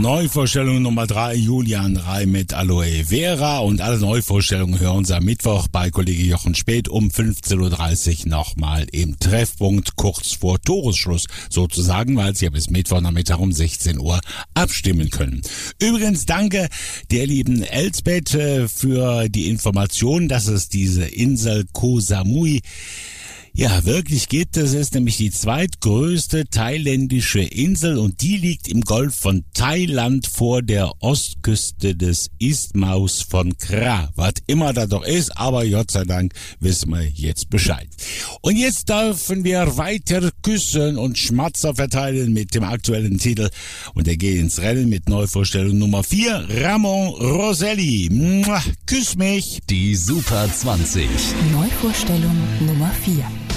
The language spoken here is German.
Neuvorstellung Nummer 3, Julian Rey mit Aloe Vera, und alle Neuvorstellungen hören Sie am Mittwoch bei Kollege Jochen Späth um 15.30 Uhr nochmal im Treffpunkt kurz vor Toresschluss sozusagen, weil Sie ja bis Mittwochnachmittag um 16 Uhr abstimmen können. Übrigens danke der lieben Elsbeth für die Information, dass es diese Insel Koh Samui wirklich gibt. Das ist nämlich die zweitgrößte thailändische Insel und die liegt im Golf von Thailand vor der Ostküste des Isthmus von Kra. Was immer da doch ist, aber Gott sei Dank wissen wir jetzt Bescheid. Und jetzt dürfen wir weiter küssen und Schmatzer verteilen mit dem aktuellen Titel. Und er geht ins Rennen mit Neuvorstellung Nummer 4, Ramon Roselli. Küss mich. Die Super 20. Neuvorstellung Nummer 4.